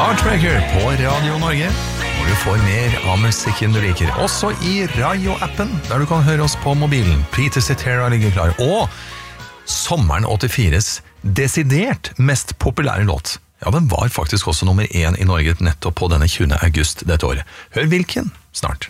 Heartbreaker på Radio Norge, hvor du får mer av musikken du liker. Også i Radio-appen, der du kan høre oss på mobilen. Peter Cetera ligger klar. Og sommeren 84s desidert mest populære låt. Ja, den var faktisk også nummer 1 i Norge nettopp på denne 20. august dette året. Hør hvilken snart.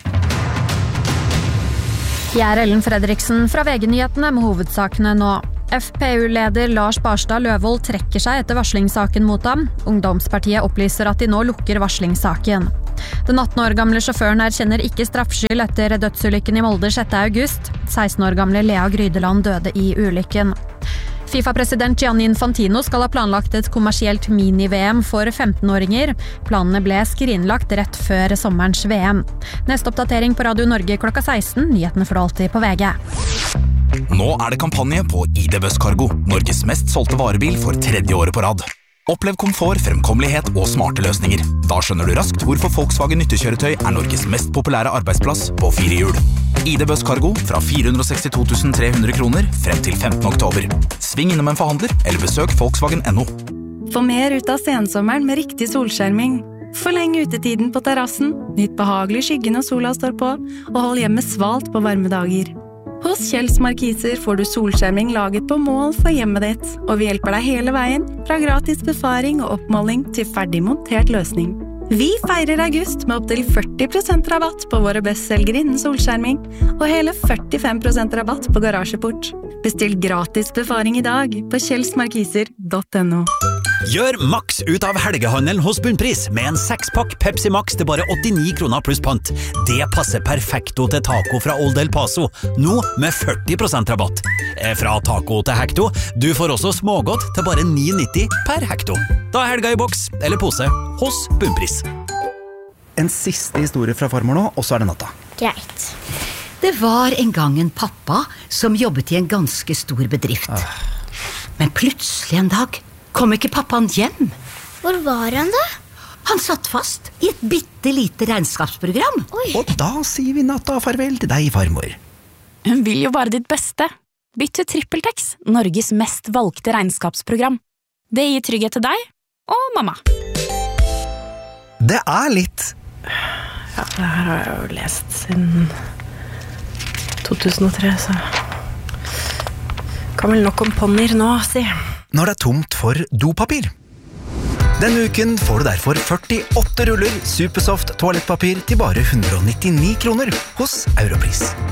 Jeg er Ellen Fredriksen fra VG-nyhetene med hovedsakene nå. FPU-leder Lars Barstad Løvold trekker seg etter varslingssaken mot ham. Ungdomspartiet opplyser at de nå lukker varslingssaken. Den 18 år gamle sjåføren erkjenner ikke straffskyld etter dødsulykken i Molde 6. august. 16 år gamle Lea Grydeland døde i ulykken. FIFA-president Gianni Infantino skal ha planlagt et kommersielt mini-VM for 15-åringer. Planene ble skrinlagt rett før sommerens VM. Neste oppdatering på Radio Norge klokka 16. Nyhetene får du alltid på VG. Nå er det kampanje på ID Buss Cargo, Norges mest solgte varebil for 3. året på rad. Opplev komfort, fremkommelighet og smarte løsninger. Da skjønner du raskt hvorfor Volkswagen nyttekjøretøy er Norges mest populære arbeidsplass på 4 hjul. ID Buss Cargo fra 462 300 kroner frem til 15. oktober. Sving innom en forhandler eller besøk Volkswagen.no. Få mer ut av sensommeren med riktig solskjerming. Forleng utetiden på terrassen, nytt behagelig skygge når sola står på, og hold hjemmet svalt på varme dager. Hos Kjells Markiser får du solskjerming laget på mål for hjemmet ditt, og vi hjelper deg hele veien, fra gratis befaring og oppmåling til ferdig montert løsning. Vi feirer august med opp til 40% rabatt på våre bestselgere innen solskjerming, og hele 45% rabatt på garasjeport. Bestill gratis befaring i dag på kjellsmarkiser.no. Gjør maks ut av helgehandelen hos Bunnpris med en 6-pakk Pepsi Max til bare 89 kroner pluss pant. Det passer perfekto til taco fra Old El Paso, nå med 40% rabatt. Fra taco til hekto, du får også smågodt til bare 9,90 per hekto. Da er helga i boks eller pose hos Bunnpris. En siste historie fra farmor nå, og så er det natta. Greit. Det var en gang en pappa som jobbet i en ganske stor bedrift. Men plutselig en dag kom ikke pappaen hjem. Hvor var han da? Han satt fast i et bittelite regnskapsprogram. Oi. Og da sier vi natta farvel til deg, farmor. Hun vil jo bare ditt beste. Bytt til TrippelTex, Norges mest valgte regnskapsprogram. Det gir trygghet til deg og mamma. Det er litt. Ja, det her har jeg jo lest siden 2003, så kan vel nok om ponnier nå, si. Når det er tomt for dopapir. Denne uken får du derfor 48 ruller Supersoft toalettpapir til bare 199 kroner hos Europris.